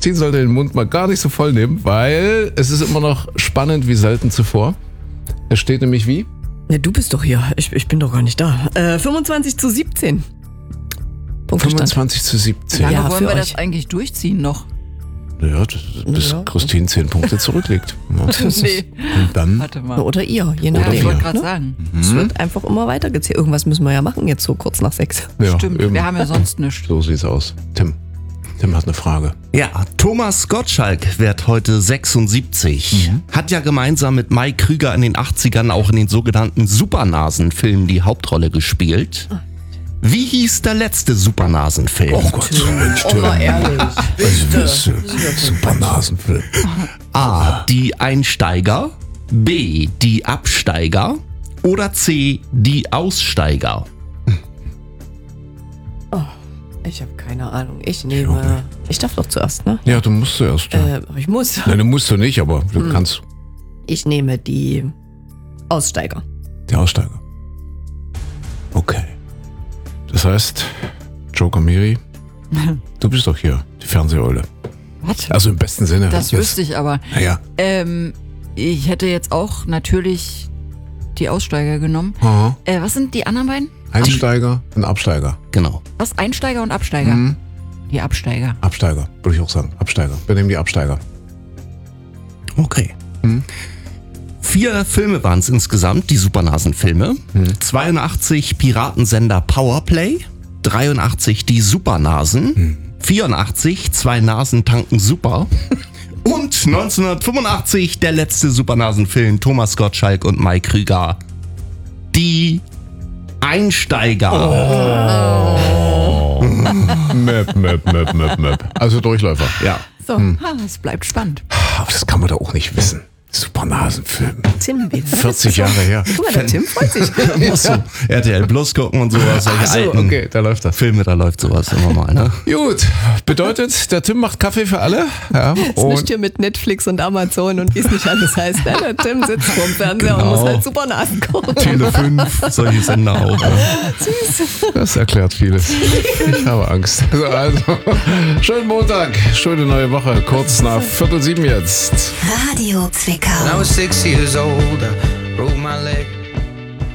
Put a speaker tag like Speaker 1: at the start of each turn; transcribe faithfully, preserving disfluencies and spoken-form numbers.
Speaker 1: Christine sollte den Mund mal gar nicht so voll nehmen, weil es ist immer noch spannend wie selten zuvor. Es steht nämlich wie?
Speaker 2: Ja, du bist doch hier. Ich, ich bin doch gar nicht da. Äh, fünfundzwanzig zu siebzehn.
Speaker 1: fünfundzwanzig zu siebzehn.
Speaker 3: Wie lange
Speaker 2: Ja,
Speaker 3: wollen
Speaker 2: für
Speaker 3: wir
Speaker 2: euch.
Speaker 3: das eigentlich durchziehen noch?
Speaker 1: Ja, das, bis
Speaker 2: Ja.
Speaker 1: Christine zehn Punkte zurückliegt. Ja.
Speaker 3: Nee,
Speaker 1: Und dann?
Speaker 3: warte mal.
Speaker 2: Oder ihr, je
Speaker 3: Ja,
Speaker 2: nachdem.
Speaker 3: ich wollte
Speaker 1: wir.
Speaker 3: gerade
Speaker 2: ne?
Speaker 3: sagen.
Speaker 2: Es wird einfach immer weitergezählt. Irgendwas müssen wir ja machen jetzt so kurz nach sechs.
Speaker 1: Ja,
Speaker 3: Stimmt,
Speaker 1: eben.
Speaker 3: wir haben ja sonst nichts.
Speaker 1: So sieht's aus. Tim. Tim hat eine Frage.
Speaker 4: Ja, Thomas Gottschalk wird heute sechsundsiebzig. Hat ja gemeinsam mit Mike Krüger in den achtzigern auch in den sogenannten Supernasen-Filmen die Hauptrolle gespielt. Wie hieß der letzte Supernasen-Film?
Speaker 1: Oh Gott, Mensch, Tim.
Speaker 2: mal ehrlich.
Speaker 1: Was willst du? Super Nasenfilm.
Speaker 4: A. Die Einsteiger. B. Die Absteiger. Oder C. Die Aussteiger.
Speaker 2: Ich habe keine Ahnung. Ich nehme. Ich darf doch zuerst, ne?
Speaker 1: Ja, du musst zuerst. Ja.
Speaker 2: Äh, ich muss.
Speaker 1: Nein, du musst du nicht, aber du kannst.
Speaker 2: Ich nehme die Aussteiger.
Speaker 1: Die Aussteiger. Okay. Das heißt, Joker Miri, du bist doch hier, die Fernseheule.
Speaker 3: Was?
Speaker 1: Also im besten Sinne.
Speaker 3: Das wüsste ich aber.
Speaker 1: Naja.
Speaker 3: Ähm, ich hätte jetzt auch natürlich die Aussteiger genommen.
Speaker 1: Aha.
Speaker 3: Äh, was sind die anderen beiden?
Speaker 1: Einsteiger und Absteiger.
Speaker 4: Genau.
Speaker 3: Was? Einsteiger und Absteiger?
Speaker 1: Mhm.
Speaker 3: Die Absteiger.
Speaker 1: Absteiger, würde ich auch sagen. Absteiger. Wir nehmen die Absteiger.
Speaker 4: Okay. Vier Filme waren es insgesamt, die Supernasen-Filme. zweiundachtzig Piratensender Powerplay, dreiundachtzig die Supernasen, vierundachtzig zwei Nasen tanken super und neunzehnhundertfünfundachtzig der letzte Supernasen-Film Thomas Gottschalk und Mike Krüger, die Einsteiger.
Speaker 1: Möp, möp, möp, möp, möp. Also Durchläufer.
Speaker 4: Ja.
Speaker 3: So, ah, es bleibt spannend.
Speaker 1: Aber das kann man doch auch nicht wissen. Super Nasenfilm.
Speaker 2: Tim, wie
Speaker 1: vierzig Jahre her.
Speaker 2: Guck mal, der Tim freut sich.
Speaker 4: Musst du R T L Plus gucken und sowas, solche
Speaker 1: Ach so,
Speaker 4: alten
Speaker 1: okay, da läuft das.
Speaker 4: Filme, da läuft sowas immer mal, ne?
Speaker 1: Gut, bedeutet, der Tim macht Kaffee für alle. Ja,
Speaker 2: Das ist nicht
Speaker 1: und
Speaker 2: hier mit Netflix und Amazon und wie es nicht alles heißt. Ne? Der Tim sitzt vorm Fernseher
Speaker 4: Genau.
Speaker 2: und muss halt Supernasen gucken.
Speaker 4: Tele fünf, solche Sender auch. Ne?
Speaker 1: das erklärt vieles. Ich habe Angst. Also, schönen Montag, schöne neue Woche. Kurz nach Viertel sieben jetzt.
Speaker 5: Radio Zwickau.
Speaker 6: When I was six years old, I broke my leg.